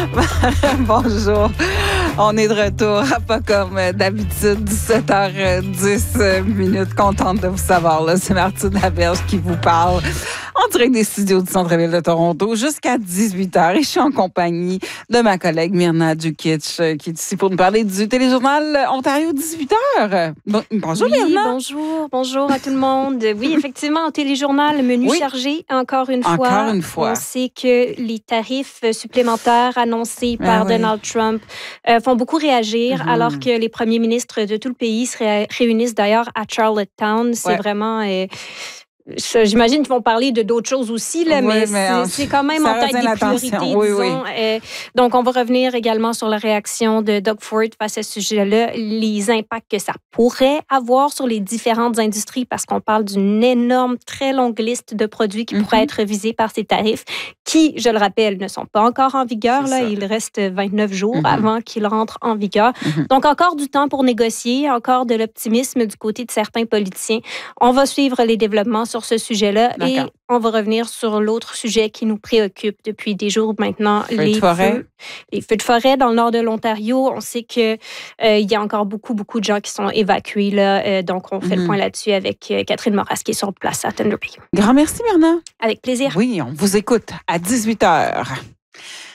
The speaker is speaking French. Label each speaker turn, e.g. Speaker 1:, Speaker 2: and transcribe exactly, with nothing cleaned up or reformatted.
Speaker 1: Bonjour. On est de retour, pas comme d'habitude, dix-sept heures dix minutes. Contente de vous savoir. Là. C'est Martine Laberge qui vous parle en direct des studios du Centre-Ville de Toronto jusqu'à dix-huit heures. Et je suis en compagnie de ma collègue Myrna Dukic qui est ici pour nous parler du téléjournal Ontario dix-huit heures. Bon, bonjour
Speaker 2: oui,
Speaker 1: Myrna.
Speaker 2: Bonjour, bonjour à tout le monde. Oui, effectivement, au téléjournal, menu
Speaker 1: oui.
Speaker 2: chargé, encore une
Speaker 1: encore
Speaker 2: fois.
Speaker 1: Encore une fois.
Speaker 2: On sait que les tarifs supplémentaires annoncés par
Speaker 1: ah, oui.
Speaker 2: Donald Trump euh, font beaucoup réagir,
Speaker 1: mm-hmm.
Speaker 2: alors que les premiers ministres de tout le pays se ré- réunissent d'ailleurs à Charlottetown. C'est
Speaker 1: ouais.
Speaker 2: vraiment... Euh, J'imagine qu'ils vont parler de d'autres choses aussi, là,
Speaker 1: oui,
Speaker 2: mais,
Speaker 1: mais
Speaker 2: c'est, c'est quand même en tête des priorités,
Speaker 1: oui,
Speaker 2: disons.
Speaker 1: Oui.
Speaker 2: Euh, donc, on va revenir également sur la réaction de Doug Ford face à ce sujet-là, les impacts que ça pourrait avoir sur les différentes industries, parce qu'on parle d'une énorme, très longue liste de produits qui mm-hmm. pourraient être visés par ces tarifs, qui, je le rappelle, ne sont pas encore en vigueur. Là. Il reste vingt-neuf jours mm-hmm. avant qu'ils rentrent en vigueur. Mm-hmm. Donc, encore du temps pour négocier, encore de l'optimisme du côté de certains politiciens. On va suivre les développements sur ce sujet-là. D'accord. Et on va revenir sur l'autre sujet qui nous préoccupe depuis des jours maintenant,
Speaker 1: feu
Speaker 2: les
Speaker 1: de forêt.
Speaker 2: feux. Les feux de forêt dans le nord de l'Ontario. On sait qu'il euh, y a encore beaucoup, beaucoup de gens qui sont évacués. Là, euh, donc, on fait mm-hmm. le point là-dessus avec euh, Catherine Moras qui est sur place à Thunder Bay.
Speaker 1: Grand merci, Myrna.
Speaker 2: Avec plaisir.
Speaker 1: Oui, on vous écoute à dix-huit heures.